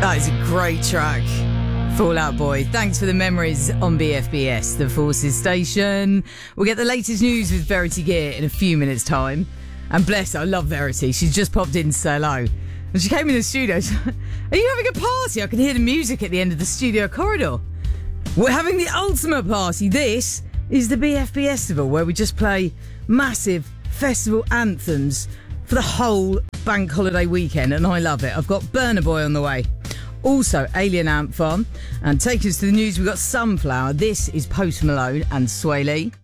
That is a great track. Fall Out Boy. Thanks for the memories on BFBS, the Forces station. We'll get the latest news with Verity Gear in a few minutes' time. And bless her, I love Verity. She's just popped in to say hello. And she came in the studio. Are you having a party? I can hear the music at the end of the studio corridor. We're having the ultimate party. This is the BFBS Festival, where we just play massive festival anthems for the whole bank holiday weekend, and I love it. I've got Burna Boy on the way. Also, Alien Ant Farm. And taking us to the news, we've got Sunflower. This is Post Malone and Sway Lee.